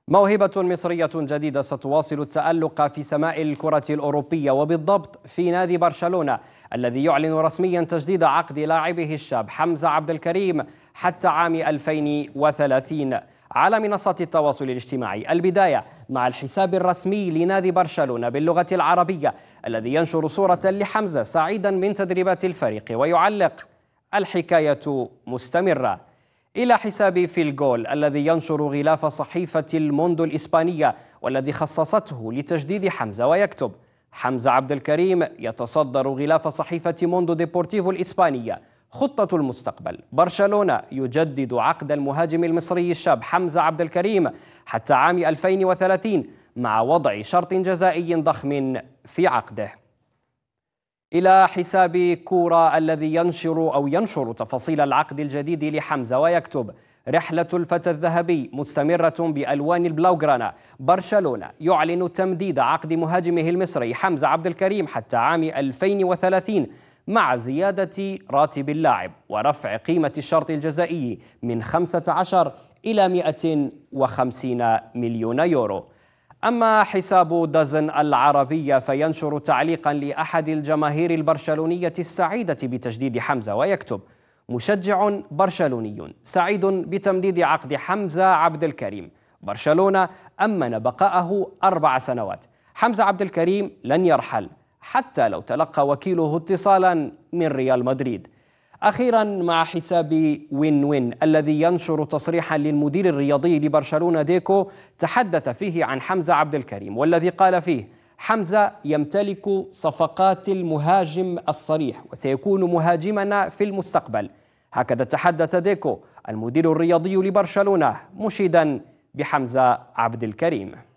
موهبة مصرية جديدة ستواصل التألق في سماء الكرة الأوروبية وبالضبط في نادي برشلونة الذي يعلن رسميا تجديد عقد لاعبه الشاب حمزة عبد الكريم حتى عام 2030 على منصة التواصل الاجتماعي. البداية مع الحساب الرسمي لنادي برشلونة باللغة العربية الذي ينشر صورة لحمزة سعيدا من تدريبات الفريق ويعلق: الحكاية مستمرة. إلى حساب في الجول الذي ينشر غلاف صحيفة الموندو الإسبانية والذي خصصته لتجديد حمزة ويكتب: حمزة عبد الكريم يتصدر غلاف صحيفة موندو ديبورتيفو الإسبانية. خطة المستقبل: برشلونة يجدد عقد المهاجم المصري الشاب حمزة عبد الكريم حتى عام 2030 مع وضع شرط جزائي ضخم في عقده. إلى حساب كورة الذي ينشر تفاصيل العقد الجديد لحمزة ويكتب: رحلة الفتى الذهبي مستمرة بألوان البلاوغرانا. برشلونة يعلن تمديد عقد مهاجمه المصري حمزة عبد الكريم حتى عام 2030 مع زيادة راتب اللاعب ورفع قيمة الشرط الجزائي من 15 إلى 150 مليون يورو. أما حساب دازن العربية فينشر تعليقا لأحد الجماهير البرشلونية السعيدة بتجديد حمزة ويكتب: مشجع برشلوني سعيد بتمديد عقد حمزة عبد الكريم. برشلونة أمن بقاءه 4 سنوات. حمزة عبد الكريم لن يرحل حتى لو تلقى وكيله اتصالا من ريال مدريد. أخيرا مع حساب وين وين الذي ينشر تصريحا للمدير الرياضي لبرشلونة ديكو تحدث فيه عن حمزة عبد الكريم والذي قال فيه: حمزة يمتلك صفقات المهاجم الصريح وسيكون مهاجمنا في المستقبل. هكذا تحدث ديكو المدير الرياضي لبرشلونة مشيدا بحمزة عبد الكريم.